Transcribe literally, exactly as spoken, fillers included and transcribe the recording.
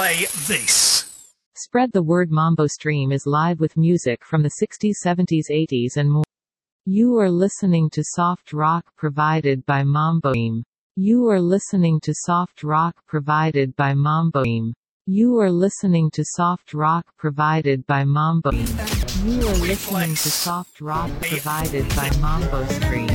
play this. Spread the word. Mambo Stream is live with music from the sixties, seventies, eighties and more. You are listening to soft rock provided by Mambo Stream. You are listening to soft rock provided by Mambo Stream. You are listening to soft rock provided by Mambo Stream. You are listening to soft rock provided by Mambo Stream.